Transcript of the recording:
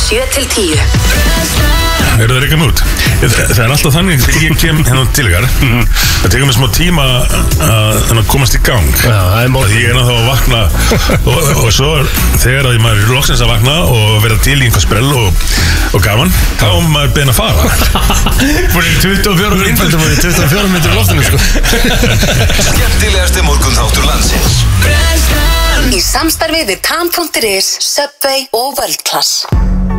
7-10. Eru það reykjað út? Það alltaf þannig þegar ég kem hérna til ykkar það tekur mig smá tíma að komast í gang. Já, það morgun. Ég þá að vakna og svo þegar að maður er loksins að vakna og vera til í einhver sprell og gaman þá maður beðin að fara. Fyrir 24 myndir fyrir 24 myndir í loftinu sko. Skemmtilegasti morgunþáttur landsins. Í samstarfi við Tam.is, Subway og World Class.